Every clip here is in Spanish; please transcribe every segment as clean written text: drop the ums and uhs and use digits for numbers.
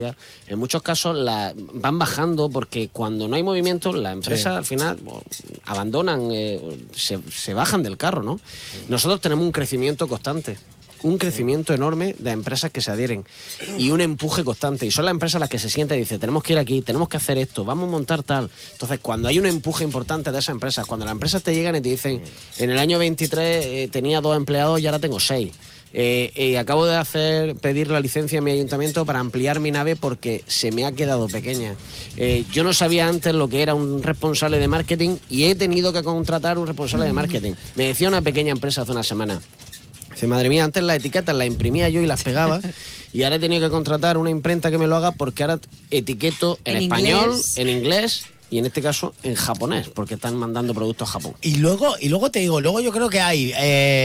En muchos casos van bajando porque cuando no hay movimiento, las empresas al final abandonan, se bajan del carro, ¿no? Nosotros tenemos un crecimiento constante, un crecimiento enorme de empresas que se adhieren y un empuje constante. Y son las empresas las que se sientan y dicen, tenemos que ir aquí, tenemos que hacer esto, vamos a montar tal. Entonces, cuando hay un empuje importante de esas empresas, cuando las empresas te llegan y te dicen, en el año 23 tenía 2 empleados y ahora tengo 6. Acabo de pedir la licencia en mi ayuntamiento para ampliar mi nave porque se me ha quedado pequeña. Yo no sabía antes lo que era un responsable de marketing y he tenido que contratar un responsable de marketing. Me decía una pequeña empresa hace una semana. Dice, madre mía, antes las etiquetas las imprimía yo y las pegaba y ahora he tenido que contratar una imprenta que me lo haga porque ahora etiqueto en español, en inglés y en este caso en japonés, porque están mandando productos a Japón. Y luego te digo, luego yo creo que hay,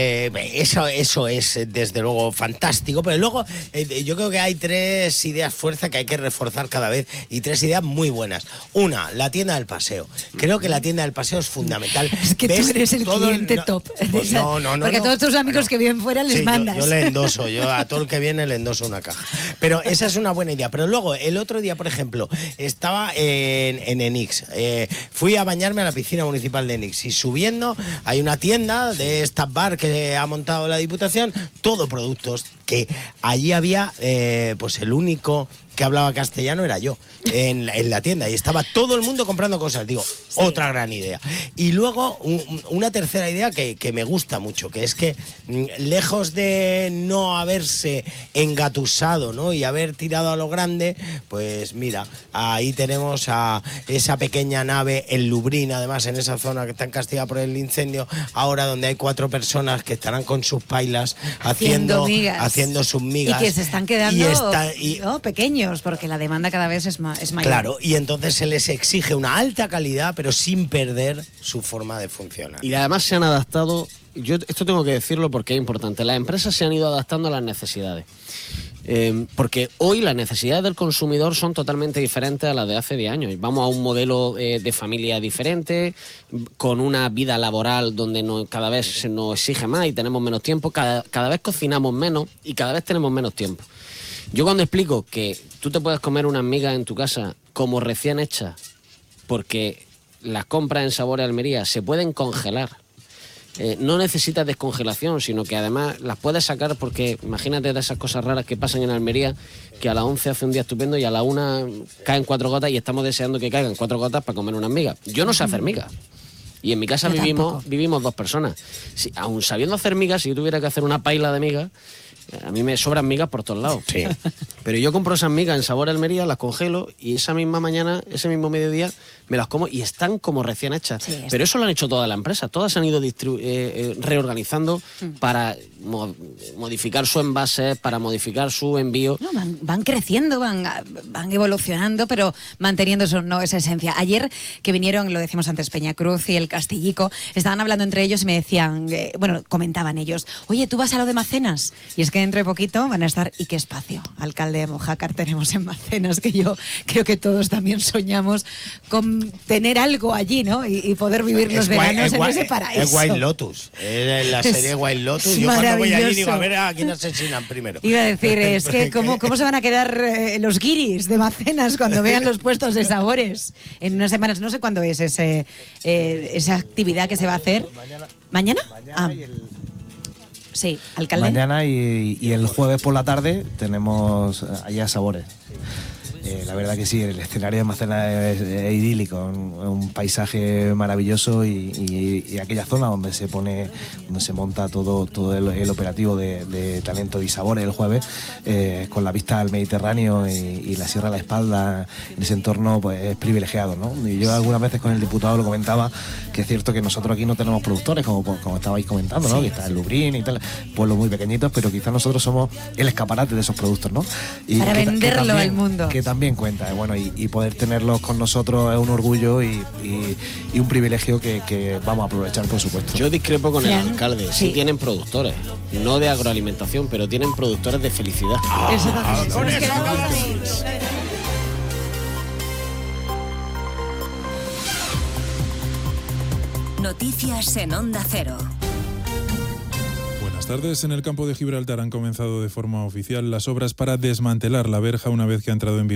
eso es desde luego fantástico, pero luego yo creo que hay 3 ideas fuerza que hay que reforzar cada vez y 3 ideas muy buenas. Una, la tienda del paseo. Creo que la tienda del paseo es fundamental. Es que tú eres el cliente top. Pues no. Porque a todos tus amigos que viven fuera les mandas. Yo le endoso, yo a todo el que viene le endoso una caja. Pero esa es una buena idea. Pero luego, el otro día, por ejemplo, estaba en Enix. Fui a bañarme a la piscina municipal de Enix y subiendo hay una tienda de Staff Bar que ha montado la Diputación, todo productos que allí había, pues el único que hablaba castellano era yo en la tienda y estaba todo el mundo comprando cosas. Digo, otra gran idea. Y luego una tercera idea que me gusta mucho, que es que lejos de no haberse engatusado, ¿no?, y haber tirado a lo grande, pues mira, ahí tenemos a esa pequeña nave en Lubrión, además en esa zona que está castigada por el incendio, ahora donde hay 4 personas que estarán con sus pailas haciendo sus migas. Y que se están quedando pequeños, porque la demanda cada vez es mayor. Claro, y entonces se les exige una alta calidad, pero sin perder su forma de funcionar. Y además se han adaptado, esto tengo que decirlo porque es importante, las empresas se han ido adaptando a las necesidades. Porque hoy las necesidades del consumidor son totalmente diferentes a las de hace 10 años. Vamos a un modelo de familia diferente, con una vida laboral donde cada vez se nos exige más y tenemos menos tiempo, cada vez cocinamos menos y cada vez tenemos menos tiempo. Yo cuando explico que tú te puedes comer unas migas en tu casa como recién hechas, porque las compras en Sabores Almería se pueden congelar, no necesitas descongelación, sino que además las puedes sacar porque imagínate de esas cosas raras que pasan en Almería, que a las 11 hace un día estupendo y a la 1 caen 4 gotas y estamos deseando que caigan 4 gotas para comer unas migas. Yo no sé hacer migas. Y en mi casa vivimos 2 personas. Si, aun sabiendo hacer migas, si yo tuviera que hacer una paila de migas, a mí me sobran migas por todos lados. Sí. Pero yo compro esas migas en Sabor Almería, las congelo y esa misma mañana, ese mismo mediodía, me las como y están como recién hechas. Sí, pero eso lo han hecho todas las empresas. Todas se han ido reorganizando para modificar su envase, para modificar su envío. No, van creciendo, van evolucionando, pero manteniendo esa esencia. Ayer que vinieron, lo decíamos antes, Peñacruz y el Castillico, estaban hablando entre ellos y me decían, comentaban ellos, oye, ¿tú vas a lo de Macenas? Y es que dentro de poquito van a estar, ¿y qué espacio, alcalde de Mojácar, tenemos en Macenas? Que yo creo que todos también soñamos con tener algo allí, ¿no? Y poder vivir los veranos en ese paraíso. Es White Lotus, la serie White Lotus. Yo cuando voy allí digo, a ver a quién asesinan primero. Iba a decir, es que ¿cómo se van a quedar los guiris de Macenas cuando vean los puestos de Sabores? En unas semanas, no sé cuándo es esa actividad que se va a hacer. ¿Mañana? Sí, alcalde. Mañana y el jueves por la tarde tenemos allá Sabores. La verdad que sí, el escenario de Macenas es idílico, un paisaje maravilloso y aquella zona donde se monta todo el operativo de talento y sabores el jueves, con la vista al Mediterráneo y la Sierra a la espalda, en ese entorno pues es privilegiado, ¿no? Y yo algunas veces con el diputado lo comentaba, que es cierto que nosotros aquí no tenemos productores, como estabais comentando, ¿no? Sí. Que está el Lubrión y tal, pueblos muy pequeñitos, pero quizás nosotros somos el escaparate de esos productos, ¿no? Y para venderlo al mundo. Que también cuenta, bueno, y poder tenerlos con nosotros es un orgullo y un privilegio que vamos a aprovechar, por supuesto. Yo discrepo con el alcalde, sí tienen productores, no de agroalimentación, pero tienen productores de felicidad. Noticias en Onda Cero. Buenas tardes. En el campo de Gibraltar han comenzado de forma oficial las obras para desmantelar la verja una vez que ha entrado en vigor